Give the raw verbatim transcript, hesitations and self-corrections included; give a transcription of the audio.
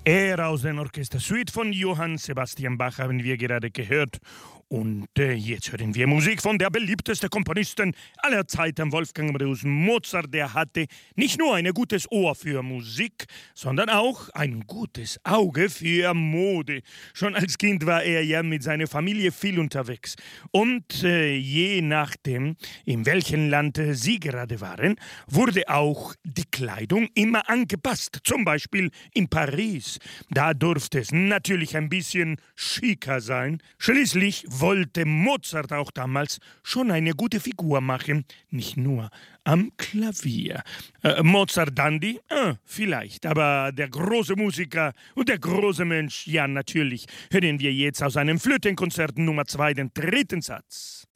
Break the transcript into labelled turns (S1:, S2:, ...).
S1: Er aus der Orchestersuite von Johann Sebastian Bach haben wir gerade gehört. Und äh, jetzt hören wir Musik von der beliebtesten Komponisten aller Zeiten, Wolfgang Amadeus Mozart. Der hatte nicht nur ein gutes Ohr für Musik, sondern auch ein gutes Auge für Mode. Schon als Kind war er ja mit seiner Familie viel unterwegs. Und äh, je nachdem, in welchem Land äh, sie gerade waren, wurde auch die Kleidung immer angepasst. Zum Beispiel in Paris. Da durfte es natürlich ein bisschen schicker sein. Schließlich wollte Mozart auch damals schon eine gute Figur machen, nicht nur am Klavier. Äh, Mozart Dandy? Äh, vielleicht, aber der große Musiker und der große Mensch, ja natürlich, hören wir jetzt aus einem Flötenkonzert Nummer zwei den dritten Satz.